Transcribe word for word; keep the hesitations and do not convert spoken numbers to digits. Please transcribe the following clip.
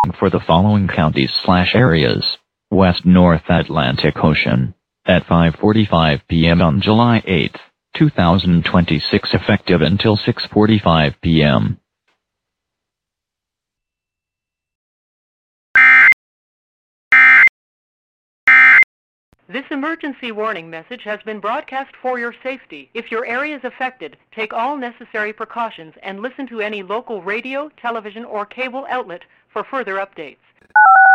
for the following counties slash areas. West North Atlantic Ocean. At five forty-five p m on July eighth, two thousand twenty-six, effective until six forty-five p m This emergency warning message has been broadcast for your safety. If your area is affected, take all necessary precautions and listen to any local radio, television, or cable outlet for further updates.